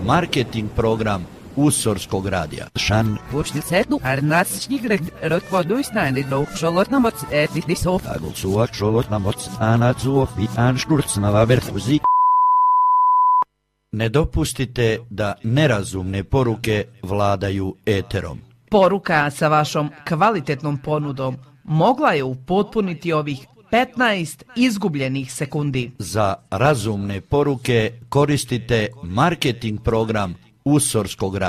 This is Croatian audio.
marketing program Usorskog radija. Shan Pushnisetu Arnasnigret Rotvoduisnani do Šolotnamoc Etisov Agulsuak Šolotnamoc Anacuov i Anšturcnavaberfuzi. Ne dopustite da nerazumne poruke vladaju eterom. Poruka sa vašom kvalitetnom ponudom mogla je upotpuniti ovih 15 izgubljenih sekundi. Za razumne poruke koristite marketing program Usorskog radija.